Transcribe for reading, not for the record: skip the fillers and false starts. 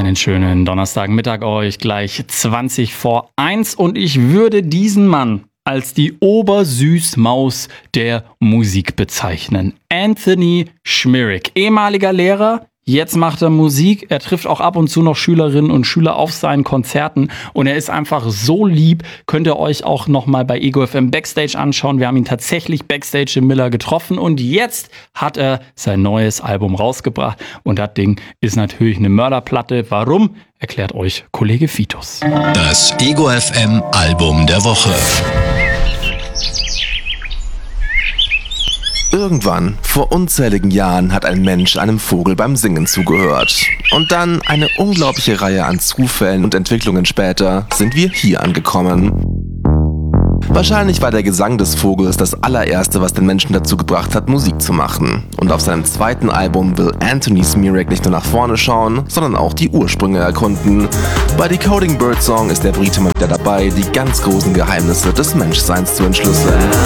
Einen schönen Donnerstagmittag euch, gleich 20 vor 1 und ich würde diesen Mann als die Obersüßmaus der Musik bezeichnen. Anthony Šmirik, ehemaliger Lehrer, jetzt macht er Musik. Er trifft auch ab und zu noch Schülerinnen und Schüler auf seinen Konzerten und er ist einfach so lieb. Könnt ihr euch auch nochmal bei Ego FM Backstage anschauen. Wir haben ihn tatsächlich Backstage im Miller getroffen und jetzt hat er sein neues Album rausgebracht und das Ding ist natürlich eine Mörderplatte. Warum? Erklärt euch Kollege Vitus. Das Ego FM Album der Woche. Irgendwann, vor unzähligen Jahren, hat ein Mensch einem Vogel beim Singen zugehört. Und dann, eine unglaubliche Reihe an Zufällen und Entwicklungen später, sind wir hier angekommen. Wahrscheinlich war der Gesang des Vogels das allererste, was den Menschen dazu gebracht hat, Musik zu machen. Und auf seinem zweiten Album will Anthony Šmirik nicht nur nach vorne schauen, sondern auch die Ursprünge erkunden. Bei Decoding Birdsong ist der Brite mal wieder dabei, die ganz großen Geheimnisse des Menschseins zu entschlüsseln.